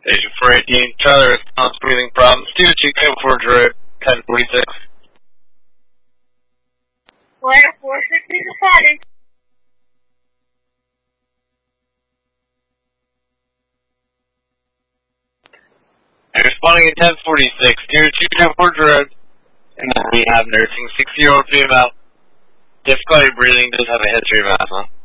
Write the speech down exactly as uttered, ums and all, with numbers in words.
Agent four eighteen, Tyler response breathing problems. two two ten four Dread, ten forty-six. Where four sixty decided. I'm responding at ten forty-six, tier two ten four Dread, and then rehab nursing, six-year-old female. Difficulty breathing, does have a history of asthma.